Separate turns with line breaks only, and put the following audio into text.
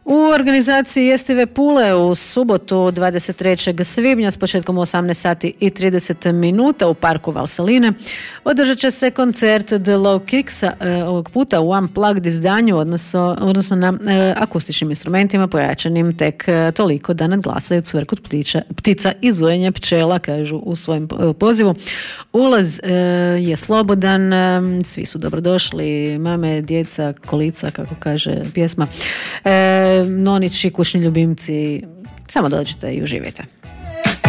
U organizaciji Jestive Pule u subotu 23. svibnja s početkom 18 sati i 30 minuta u parku Valsaline održat će se koncert The Low Kicksa, ovog puta u unplugged izdanju, odnosno na akustičnim instrumentima pojačanim tek toliko da nadglasaju cvrkut ptica i zujenje pčela, kažu u svojem pozivu. Ulaz je slobodan, svi su dobrodošli, mame, djeca, kolica, kako kaže pjesma, nonići, kućni ljubimci, samo dođite i uživajte.